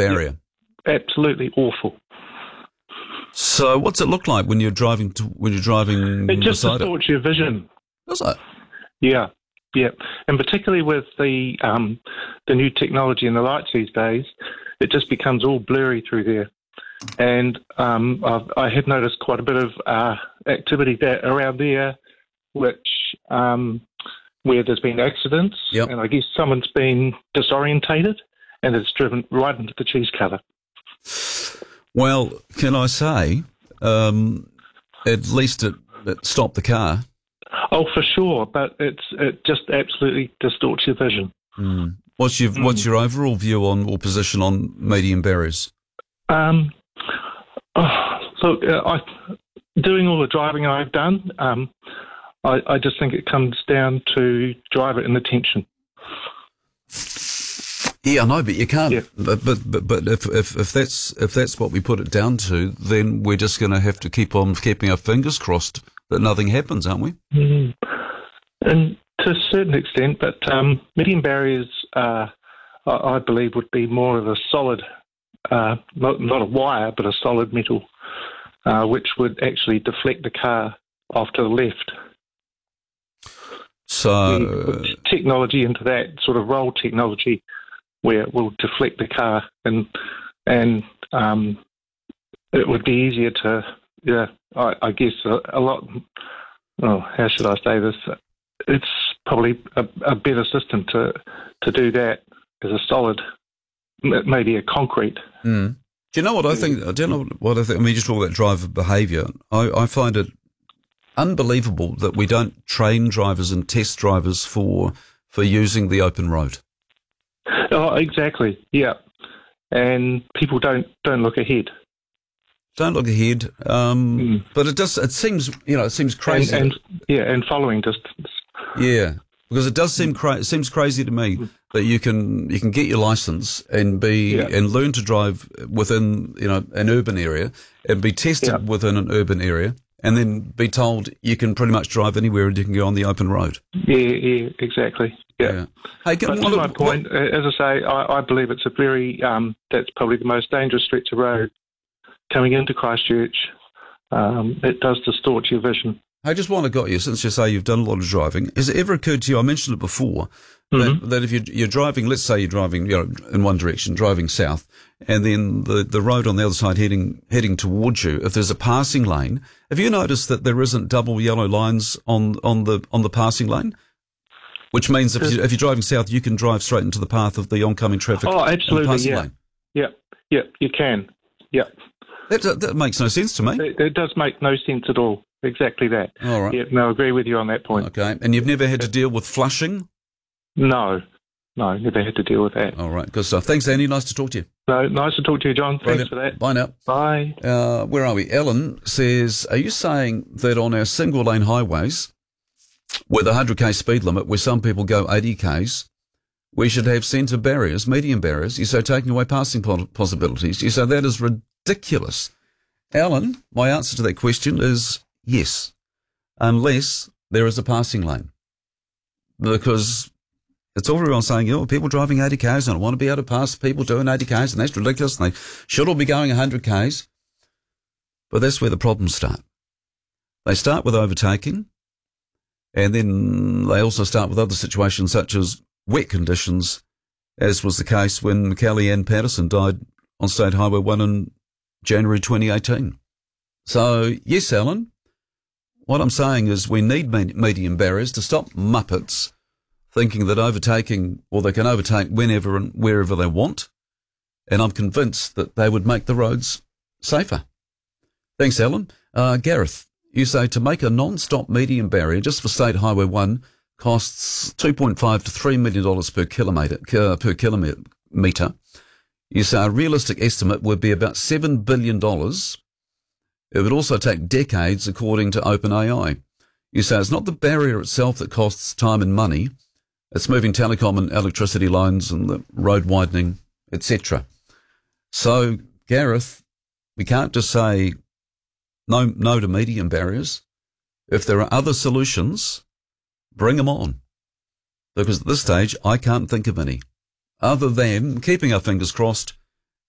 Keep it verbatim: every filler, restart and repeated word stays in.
barrier. Yep. Absolutely awful. So what's it look like when you're driving to, when you're driving It just beside distorts your vision. Does it? Yeah, yeah. And particularly with the um, the new technology in the lights these days, it just becomes all blurry through there. And um, I've, I have noticed quite a bit of uh, activity there, around there, which um, where there's been accidents, yep. and I guess someone's been disorientated and it's driven right into the cheese cutter. Well, can I say, um, at least it, it stopped the car. Oh, for sure, but it's it just absolutely distorts your vision. Mm. What's your Mm. What's your overall view on or position on medium barriers? Um, oh, look, uh, I, doing all the driving I've done, um, I, I just think it comes down to driver inattention. Yeah, I know, but you can't. Yeah. But but but, but if, if if that's if that's what we put it down to, then we're just going to have to keep on keeping our fingers crossed that nothing happens, aren't we? Mm. And to a certain extent, but um, medium barriers, uh, I, I believe, would be more of a solid, uh, not not a wire, but a solid metal, uh, which would actually deflect the car off to the left. So We put technology into that sort of roll technology, where it will deflect the car, and and um, it would be easier to, yeah, I, I guess a, a lot. Oh, how should I say this? It's probably a, a better system to to do that as a solid, maybe a concrete. Mm. Do you know what I think? I don't know what I think. I mean, you just talk about driver behaviour. I, I find it unbelievable that we don't train drivers and test drivers for for using the open road. Oh, exactly. Yeah, and people don't don't look ahead. Don't look ahead. Um, Mm. But it does. It seems you know. It seems crazy. And, and yeah, and following distance. Yeah, because it does seem cra- it seems crazy to me that you can you can get your license and be Yeah. and learn to drive within you know an urban area and be tested Yeah. within an urban area and then be told you can pretty much drive anywhere and you can go on the open road. Yeah, yeah, exactly. Yeah. Yeah. Hey, can, But what, to my what- point, uh, as I say, I, I believe it's a very, um, that's probably the most dangerous stretch of road coming into Christchurch. Um, it does distort your vision. I just want to got you, since you say you've done a lot of driving, has it ever occurred to you, I mentioned it before, that, Mhm. that if you're, you're driving, let's say you're driving you know, in one direction, driving south, and then the, the road on the other side heading heading towards you, if there's a passing lane, have you noticed that there isn't double yellow lines on, on the on the passing lane? Which means if, you, if you're driving south, you can drive straight into the path of the oncoming traffic. Oh, in the absolutely, passing yeah. lane. Yeah, yeah, you can. Yeah. That, that, that makes no sense to me. It, it does make no sense at all. Exactly that. All right. Yeah, no, I agree with you on that point. Okay. And you've never had to deal with flushing? No, no, never had to deal with that. All right. Good stuff. Thanks, Andy. Nice to talk to you. No, nice to talk to you, John. Thanks Brilliant. for that. Bye now. Bye. Uh, where are we? Ellen says, are you saying that on our single lane highways with a one hundred k speed limit where some people go eighty k's, we should have centre barriers, medium barriers? You say taking away passing po- possibilities. You say that is ridiculous. Ellen, my answer to that question is yes, unless there is a passing lane. Because it's all very well saying, oh, people driving eighty k's and I want to be able to pass people doing eighty k's and that's ridiculous and they should all be going one hundred k's. But that's where the problems start. They start with overtaking and then they also start with other situations such as wet conditions, as was the case when Kellyanne Patterson died on State Highway one in January twenty eighteen. So, yes, Alan, what I'm saying is we need medium barriers to stop muppets thinking that overtaking, or they can overtake whenever and wherever they want, and I'm convinced that they would make the roads safer. Thanks, Alan. Uh, Gareth, you say to make a non-stop medium barrier just for State Highway one costs two point five to three million dollars per kilometre. Uh, per kilometre. You say a realistic estimate would be about seven billion dollars. It would also take decades, according to OpenAI. You say it's not the barrier itself that costs time and money. It's moving telecom and electricity lines and the road widening, et cetera. So, Gareth, we can't just say no, no to medium barriers. If there are other solutions, bring them on. Because at this stage, I can't think of any, other than keeping our fingers crossed